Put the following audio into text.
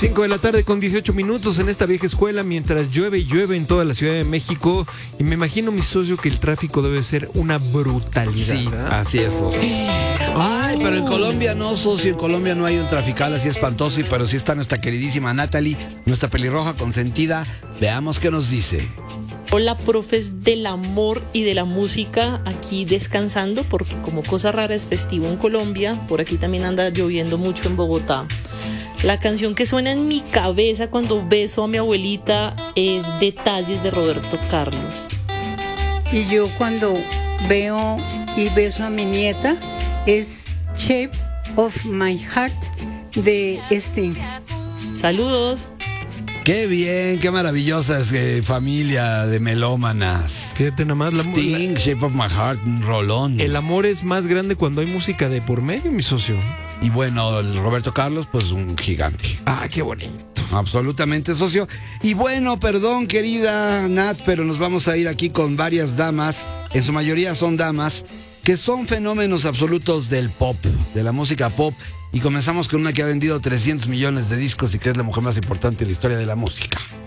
5 de la tarde con 18 minutos en esta vieja escuela mientras llueve y llueve en toda la Ciudad de México. Y me imagino, mi socio, que el tráfico debe ser una brutalidad. Sí, ¿verdad? así es, socio. Ay, pero en Colombia no, socio. En Colombia no hay un trafical así espantoso, pero sí está nuestra queridísima Natalie, nuestra pelirroja consentida. Veamos qué nos dice. Hola, profes del amor y de la música, aquí descansando porque como cosa rara es festivo en Colombia, por aquí también anda lloviendo mucho en Bogotá. La canción que suena en mi cabeza cuando beso a mi abuelita es Detalles de Roberto Carlos. Y yo cuando veo y beso a mi nieta es Shape of My Heart de Sting. Saludos. Qué bien, qué maravillosa es familia de melómanas. Fíjate nomás, Sting, Shape of My Heart, un rolón. el amor es más grande cuando hay música de por medio, mi socio. Y bueno, el Roberto Carlos, pues un gigante. Ah, qué bonito. Absolutamente, socio. Y bueno, perdón, querida Nat, pero nos vamos a ir aquí con varias damas, en su mayoría son damas, que son fenómenos absolutos del pop, de la música pop. Y comenzamos con una que ha vendido 300 millones de discos y que es la mujer más importante en la historia de la música.